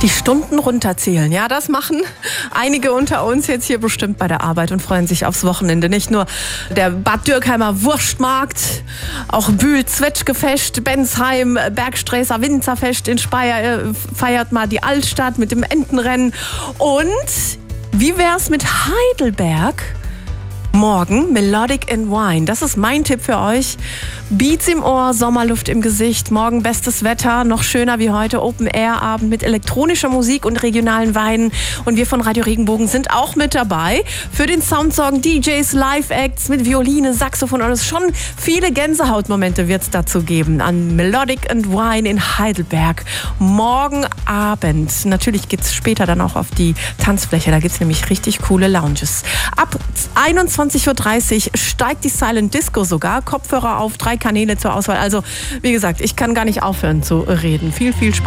Die Stunden runterzählen, ja, das machen einige unter uns jetzt hier bestimmt bei der Arbeit und freuen sich aufs Wochenende. Nicht nur der Bad Dürkheimer Wurstmarkt, auch Bühl-Zwetschgefest, Bensheim, Bergsträßer Winzerfest in Speyer feiert mal die Altstadt mit dem Entenrennen. Und wie wär's mit Heidelberg? Morgen Melodic and Wine. Das ist mein Tipp für euch. Beats im Ohr, Sommerluft im Gesicht. Morgen bestes Wetter, noch schöner wie heute. Open-Air-Abend mit elektronischer Musik und regionalen Weinen. Und wir von Radio Regenbogen sind auch mit dabei. Für den Sound sorgen DJs, Live-Acts mit Violine, Saxophon. Und es schon viele Gänsehautmomente wird es dazu geben an Melodic and Wine in Heidelberg. Morgen Abend. Natürlich geht es später dann auch auf die Tanzfläche. Da gibt es nämlich richtig coole Lounges. Ab 21:30 Uhr steigt die Silent Disco sogar. Kopfhörer auf, 3 Kanäle zur Auswahl. Also, wie gesagt, ich kann gar nicht aufhören zu reden. Viel Spaß.